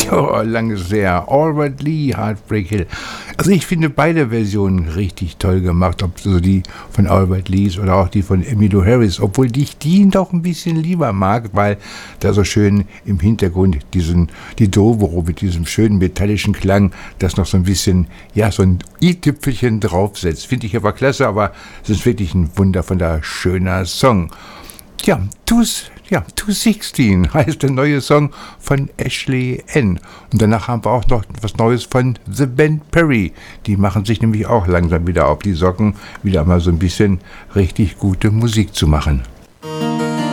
Ja, lange sehr. Albert Lee, Heartbreak Hill. Also ich finde beide Versionen richtig toll gemacht, ob so die von Albert Lees oder auch die von Emmylou Harris, obwohl ich die doch ein bisschen lieber mag, weil da so schön im Hintergrund die Dobro mit diesem schönen metallischen Klang, das noch so ein bisschen, ja, so ein i-Tüpfelchen draufsetzt. Finde ich aber klasse, aber es ist wirklich ein wundervoller, schöner Song. Ja, 216 heißt der neue Song von Ashley N. Und danach haben wir auch noch was Neues von The Band Perry. Die machen sich nämlich auch langsam wieder auf die Socken, wieder mal so ein bisschen richtig gute Musik zu machen.